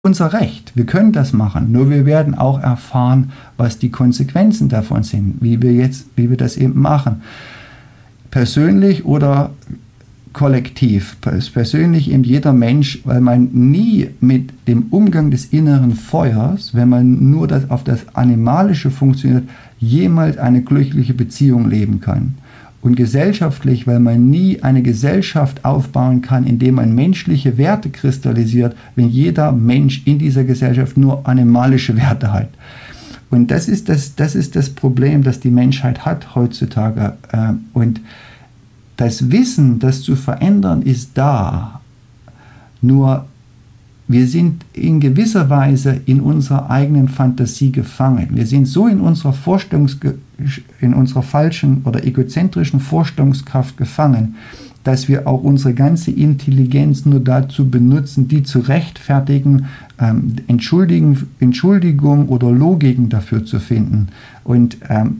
unser Recht. Wir können das machen. Nur wir werden auch erfahren, was die Konsequenzen davon sind, wie wir das eben machen. Persönlich oder kollektiv. Persönlich eben jeder Mensch, weil man nie mit dem Umgang des inneren Feuers, wenn man nur auf das Animalische funktioniert, jemals eine glückliche Beziehung leben kann. Und gesellschaftlich, weil man nie eine Gesellschaft aufbauen kann, indem man menschliche Werte kristallisiert, wenn jeder Mensch in dieser Gesellschaft nur animalische Werte hat. Und das ist das Problem, das die Menschheit hat heutzutage. Und das Wissen, das zu verändern, ist da. Nur wir sind in gewisser Weise in unserer eigenen Fantasie gefangen. Wir sind so in unserer falschen oder egozentrischen Vorstellungskraft gefangen, dass wir auch unsere ganze Intelligenz nur dazu benutzen, die zu rechtfertigen, Entschuldigung oder Logiken dafür zu finden. Und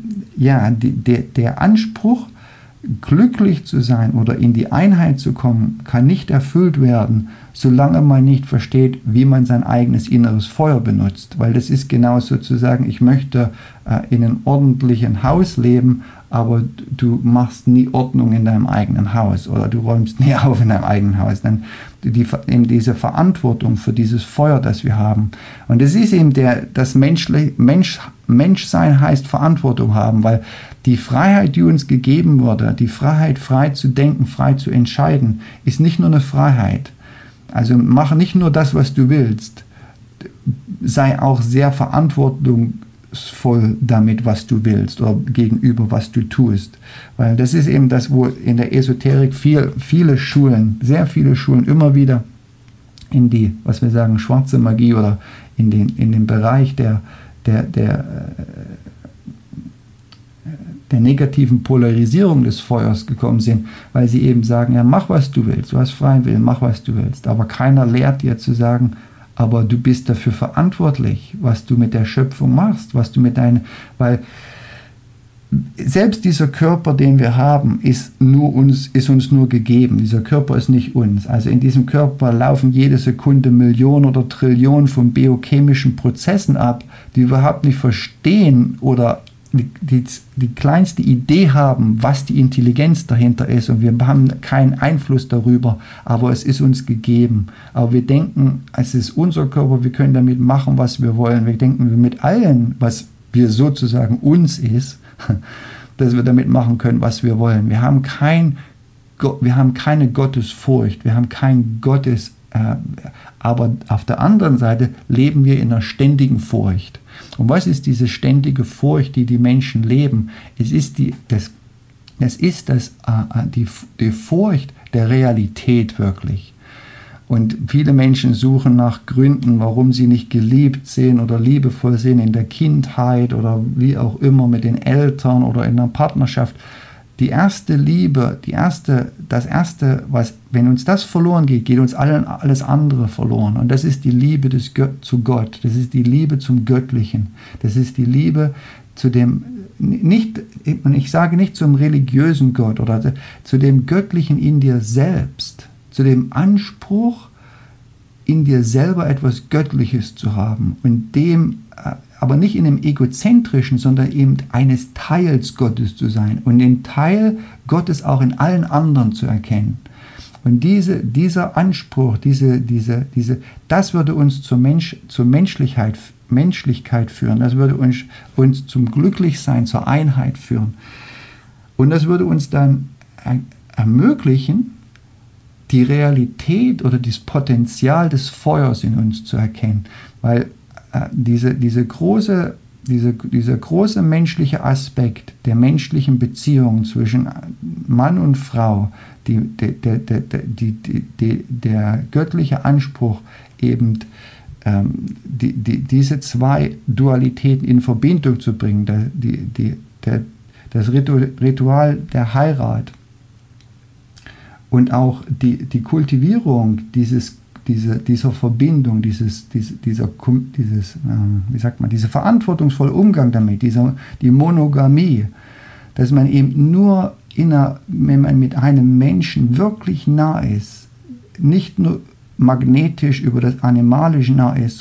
der Anspruch, glücklich zu sein oder in die Einheit zu kommen, kann nicht erfüllt werden, solange man nicht versteht, wie man sein eigenes inneres Feuer benutzt. Weil das ist genau sozusagen, ich möchte in einem ordentlichen Haus leben, aber du machst nie Ordnung in deinem eigenen Haus oder du räumst nie auf in deinem eigenen Haus. Dann eben diese Verantwortung für dieses Feuer, das wir haben. Und es ist eben das Menschsein heißt Verantwortung haben, weil die Freiheit, die uns gegeben wurde, die Freiheit, frei zu denken, frei zu entscheiden, ist nicht nur eine Freiheit. Also mach nicht nur das, was du willst, sei auch sehr verantwortungsvoll damit, was du willst oder gegenüber, was du tust. Weil das ist eben das, wo in der Esoterik viele Schulen, sehr viele Schulen immer wieder in die, was wir sagen, schwarze Magie oder in den Bereich der negativen Polarisierung des Feuers gekommen sind, weil sie eben sagen, ja, mach was du willst, du hast freien Willen, mach was du willst, aber keiner lehrt dir zu sagen, aber du bist dafür verantwortlich, was du mit der Schöpfung machst, weil selbst dieser Körper, den wir haben, ist uns nur gegeben. Dieser Körper ist nicht uns. Also in diesem Körper laufen jede Sekunde Millionen oder Trillionen von biochemischen Prozessen ab, die wir überhaupt nicht verstehen oder die kleinste Idee haben, was die Intelligenz dahinter ist, und wir haben keinen Einfluss darüber, aber es ist uns gegeben. Aber wir denken, es ist unser Körper, wir können damit machen, was wir wollen. Wir denken mit allem, was wir sozusagen uns ist, dass wir damit machen können, was wir wollen. Wir haben keine Gottesfurcht, wir haben kein Gottes, aber auf der anderen Seite leben wir in einer ständigen Furcht. Und was ist diese ständige Furcht, die Menschen leben? Es ist die Furcht der Realität wirklich. Und viele Menschen suchen nach Gründen, warum sie nicht geliebt sind oder liebevoll sind in der Kindheit oder wie auch immer mit den Eltern oder in einer Partnerschaft. Die erste Liebe, wenn uns das verloren geht, geht uns alles andere verloren. Und das ist die Liebe zu Gott. Das ist die Liebe zum Göttlichen. Das ist die Liebe zu dem, ich sage nicht zum religiösen Gott oder zu dem Göttlichen in dir selbst, zu dem Anspruch, in dir selber etwas Göttliches zu haben und dem, aber nicht in dem egozentrischen, sondern eben eines Teils Gottes zu sein und den Teil Gottes auch in allen anderen zu erkennen. Und dieser Anspruch, das würde uns zur Menschlichkeit führen, das würde uns zum Glücklichsein, zur Einheit führen. Und das würde uns dann ermöglichen, die Realität oder das Potenzial des Feuers in uns zu erkennen, weil dieser große menschliche Aspekt der menschlichen Beziehung zwischen Mann und Frau, der göttliche Anspruch, eben diese zwei Dualitäten in Verbindung zu bringen, das Ritual der Heirat und auch die Kultivierung dieser Verbindung, dieser verantwortungsvolle Umgang damit, die Monogamie, dass man eben nur wenn man mit einem Menschen wirklich nah ist, nicht nur magnetisch über das Animalische ist,